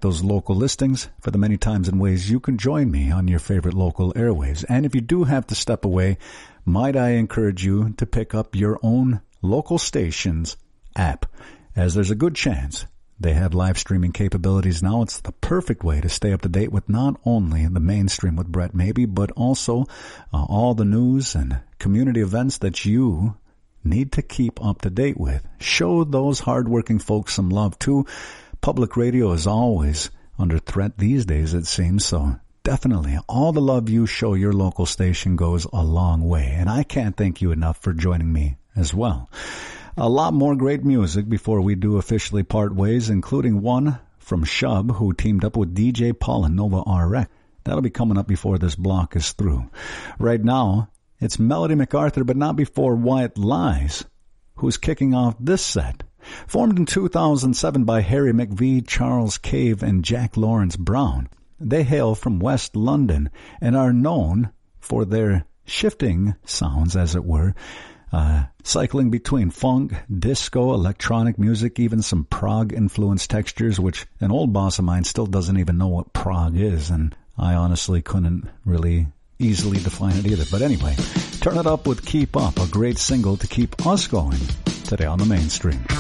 those local listings for the many times and ways you can join me on your favorite local airwaves. And if you do have to step away, might I encourage you to pick up your own local station's app, as there's a good chance they have live streaming capabilities now. It's the perfect way to stay up to date with not only the mainstream with Brett Maybe, but also all the news and community events that you need to keep up to date with. Show those hardworking folks some love, too. Public radio is always under threat these days, it seems, so definitely all the love you show your local station goes a long way, and I can't thank you enough for joining me as well. A lot more great music before we do officially part ways, including one from Shub, who teamed up with DJ Paul and Nova RX. That'll be coming up before this block is through. Right now, it's Melody MacArthur, but not before White Lies, who's kicking off this set. Formed in 2007 by Harry McVie, Charles Cave, and Jack Lawrence Brown, they hail from West London and are known for their shifting sounds, as it were, cycling between funk, disco, electronic music, even some prog-influenced textures, which an old boss of mine still doesn't even know what prog is, and I honestly couldn't really easily define it either. But anyway, turn it up with Keep Up, a great single to keep us going today on the mainstream.